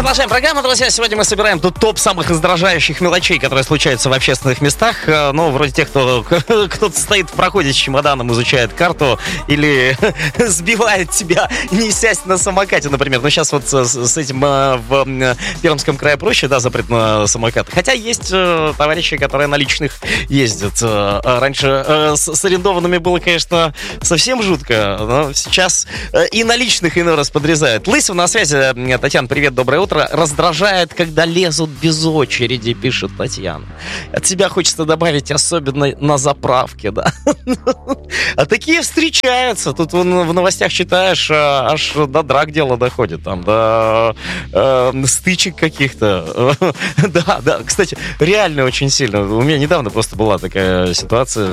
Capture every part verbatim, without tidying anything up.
Продолжаем программу, друзья. Сегодня мы собираем тут топ самых раздражающих мелочей, которые случаются в общественных местах. Ну, вроде тех, кто кто-то стоит в проходе с чемоданом, изучает карту, или сбивает тебя, несясь на самокате, например. Ну, сейчас вот с, с этим в Пермском крае проще, да, запрет на самокаты. Хотя есть товарищи, которые на личных ездят. Раньше с, с арендованными было, конечно, совсем жутко, но сейчас и на личных иной раз подрезают. Лысев на связи. Татьяна, привет, доброе утро. Раздражает, когда лезут без очереди, пишет Татьяна. От себя хочется добавить, особенно на заправке, да. А такие встречаются. Тут в новостях читаешь, аж до драк дело доходит, там, до э, стычек каких-то. Да, да, кстати, реально очень сильно. У меня недавно просто была такая ситуация.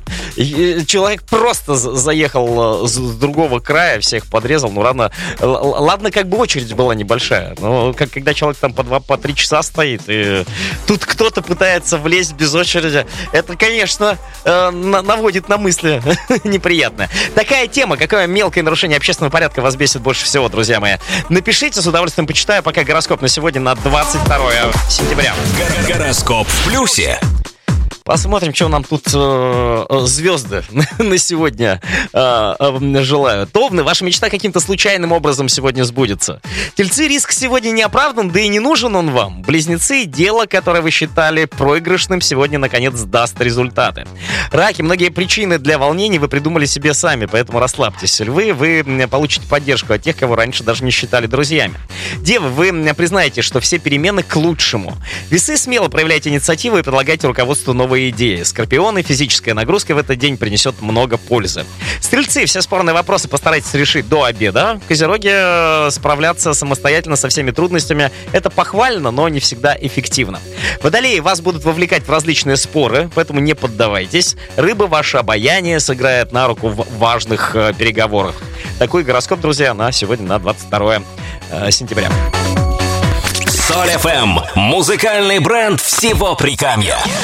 Человек просто заехал с другого края, всех подрезал. Ну, ладно, ладно, как бы очередь была небольшая, но как, когда человек там по два, по три часа стоит, и тут кто-то пытается влезть без очереди, это, конечно, э, на, наводит на мысли неприятно. Такая тема, какое мелкое нарушение общественного порядка вас бесит больше всего, друзья мои. Напишите, с удовольствием почитаю, пока гороскоп на сегодня на двадцать второе сентября. Гороскоп в плюсе. Посмотрим, что нам тут э, звезды на сегодня э, э, желают. Овны, ваша мечта каким-то случайным образом сегодня сбудется. Тельцы, риск сегодня не оправдан, да и не нужен он вам. Близнецы, дело, которое вы считали проигрышным, сегодня наконец даст результаты. Раки, многие причины для волнений вы придумали себе сами, поэтому расслабьтесь. Львы, вы получите поддержку от тех, кого раньше даже не считали друзьями. Девы, вы признаете, что все перемены к лучшему. Весы, смело проявляйте инициативу и предлагайте руководству новые идеи. Скорпионы, физическая нагрузка в этот день принесет много пользы. Стрельцы, все спорные вопросы постарайтесь решить до обеда. Козероги, справляться самостоятельно со всеми трудностями — это похвально, но не всегда эффективно. Водолеи, вас будут вовлекать в различные споры, поэтому не поддавайтесь. Рыбы, ваше обаяние сыграет на руку в важных э, переговорах. Такой гороскоп, друзья, на сегодня, на двадцать второе сентября. Соль эф эм. Музыкальный бренд всего Прикамья.